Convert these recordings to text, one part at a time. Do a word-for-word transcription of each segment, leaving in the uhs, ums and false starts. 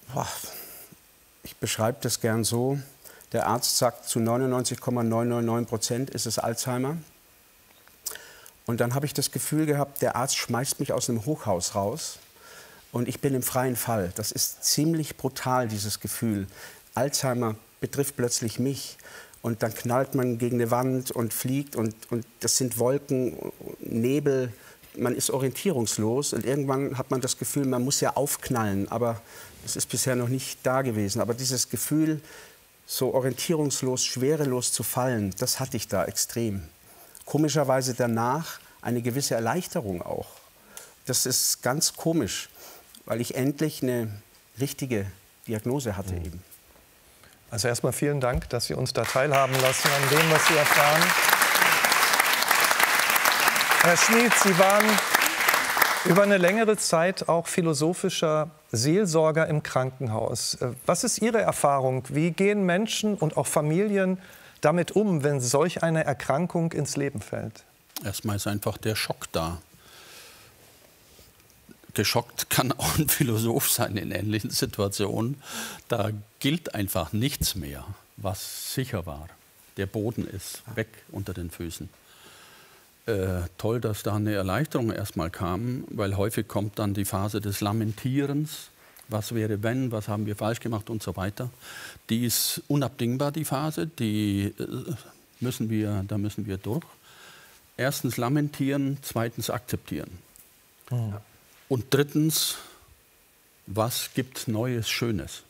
Boah, ich beschreibe das gern so. Der Arzt sagt, zu neunundneunzig Komma neunhundertneunundneunzig Prozent ist es Alzheimer. Und dann habe ich das Gefühl gehabt, der Arzt schmeißt mich aus einem Hochhaus raus und ich bin im freien Fall. Das ist ziemlich brutal, dieses Gefühl. Alzheimer betrifft plötzlich mich. Und dann knallt man gegen eine Wand und fliegt und, und das sind Wolken, Nebel. Man ist orientierungslos und irgendwann hat man das Gefühl, man muss ja aufknallen. Aber das ist bisher noch nicht da gewesen. Aber dieses Gefühl, so orientierungslos, schwerelos zu fallen, das hatte ich da extrem. Komischerweise danach eine gewisse Erleichterung auch. Das ist ganz komisch, weil ich endlich eine richtige Diagnose hatte Mhm. eben. Also erstmal vielen Dank, dass Sie uns da teilhaben lassen an dem, was Sie erfahren. Herr Schmid, Sie waren über eine längere Zeit auch philosophischer Seelsorger im Krankenhaus. Was ist Ihre Erfahrung? Wie gehen Menschen und auch Familien damit um, wenn solch eine Erkrankung ins Leben fällt? Erstmal ist einfach der Schock da. Geschockt kann auch ein Philosoph sein in ähnlichen Situationen. Da gilt einfach nichts mehr, was sicher war. Der Boden ist weg unter den Füßen. Äh, toll, dass da eine Erleichterung erstmal kam, weil häufig kommt dann die Phase des Lamentierens. Was wäre wenn, was haben wir falsch gemacht und so weiter. Die ist unabdingbar, die Phase, die äh, müssen wir, da müssen wir durch. Erstens lamentieren, zweitens akzeptieren. Mhm. Und drittens, was gibt Neues, Schönes,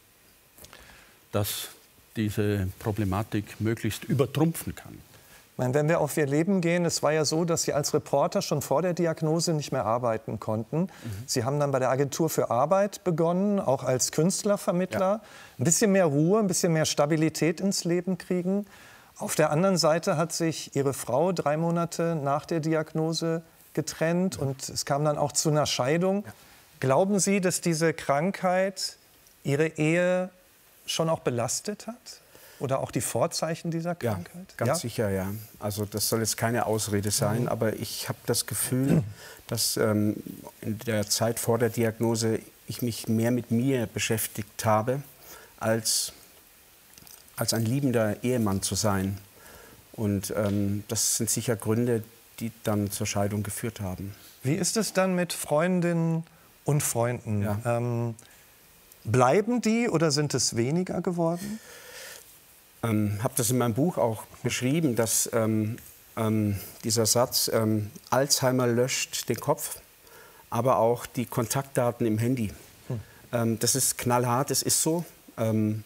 das diese Problematik möglichst übertrumpfen kann. Ich meine, wenn wir auf Ihr Leben gehen, es war ja so, dass Sie als Reporter schon vor der Diagnose nicht mehr arbeiten konnten. Mhm. Sie haben dann bei der Agentur für Arbeit begonnen, auch als Künstlervermittler. Ja. Ein bisschen mehr Ruhe, ein bisschen mehr Stabilität ins Leben kriegen. Auf der anderen Seite hat sich Ihre Frau drei Monate nach der Diagnose getrennt und es kam dann auch zu einer Scheidung. Ja. Glauben Sie, dass diese Krankheit Ihre Ehe schon auch belastet hat? Oder auch die Vorzeichen dieser Krankheit? Ja, ganz ja? sicher, ja. Also das soll jetzt keine Ausrede sein, mhm. aber ich habe das Gefühl, dass ähm, in der Zeit vor der Diagnose ich mich mehr mit mir beschäftigt habe, als, als ein liebender Ehemann zu sein. Und ähm, das sind sicher Gründe, die dann zur Scheidung geführt haben. Wie ist es dann mit Freundinnen und Freunden? Ja. Ähm, bleiben die oder sind es weniger geworden? Ich ähm, habe das in meinem Buch auch beschrieben, dass ähm, ähm, dieser Satz, ähm, Alzheimer löscht den Kopf, aber auch die Kontaktdaten im Handy. Hm. Ähm, das ist knallhart, es ist so. Ähm,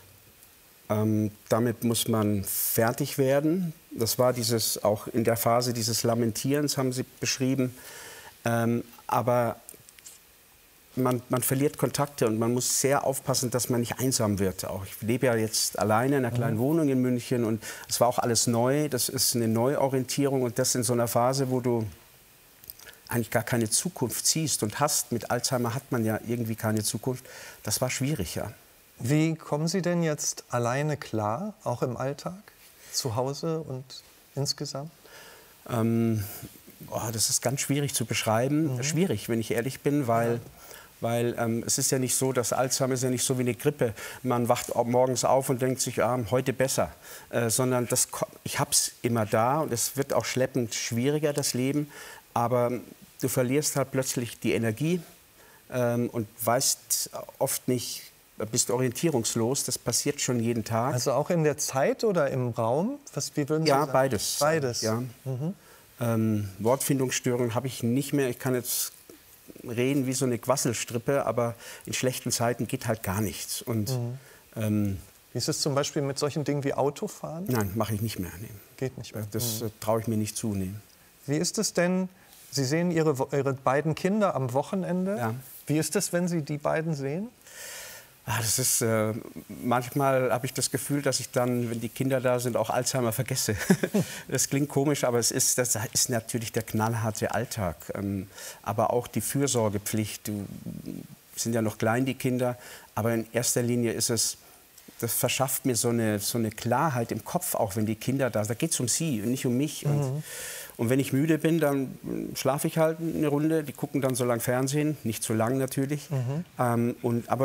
Ähm, damit muss man fertig werden. Das war dieses, auch in der Phase dieses Lamentierens, haben Sie beschrieben. Ähm, aber man, man verliert Kontakte und man muss sehr aufpassen, dass man nicht einsam wird. Auch ich lebe ja jetzt alleine in einer kleinen mhm. Wohnung in München und es war auch alles neu. Das ist eine Neuorientierung und das in so einer Phase, wo du eigentlich gar keine Zukunft siehst und hast. Mit Alzheimer hat man ja irgendwie keine Zukunft. Das war schwierig, ja. Wie kommen Sie denn jetzt alleine klar, auch im Alltag, zu Hause und insgesamt? Ähm, oh, das ist ganz schwierig zu beschreiben. Mhm. Schwierig, wenn ich ehrlich bin, weil, ja. weil ähm, es ist ja nicht so, dass Alzheimer ist ja nicht so wie eine Grippe. Man wacht morgens auf und denkt sich, ah, heute besser. Äh, sondern das, ich habe es immer da und es wird auch schleppend schwieriger, das Leben. Aber du verlierst halt plötzlich die Energie ähm, und weißt oft nicht, bist orientierungslos, das passiert schon jeden Tag. Also auch in der Zeit oder im Raum? Was, wie würden Sie ja, sagen? beides. Beides. Ja. Mhm. Ähm, Wortfindungsstörungen habe ich nicht mehr. Ich kann jetzt reden wie so eine Quasselstrippe, aber in schlechten Zeiten geht halt gar nichts. Und, mhm. ähm, wie ist es zum Beispiel mit solchen Dingen wie Autofahren? Nein, mache ich nicht mehr. Nee. Geht nicht mehr. Das mhm. äh, traue ich mir nicht zu. Nee. Wie ist es denn, Sie sehen Ihre, Ihre beiden Kinder am Wochenende. Ja. Wie ist es, wenn Sie die beiden sehen? Ah, das ist, äh, manchmal habe ich das Gefühl, dass ich dann, wenn die Kinder da sind, auch Alzheimer vergesse. Das klingt komisch, aber es ist, das ist natürlich der knallharte Alltag. Ähm, aber auch die Fürsorgepflicht. Du, sind ja noch klein, die Kinder. Aber in erster Linie ist es, das verschafft mir so eine, so eine Klarheit im Kopf, auch wenn die Kinder da sind. Da geht es um sie und nicht um mich. Und, mhm. und wenn ich müde bin, dann schlafe ich halt eine Runde. Die gucken dann so lang Fernsehen, nicht so lang natürlich. Mhm. Ähm, und, aber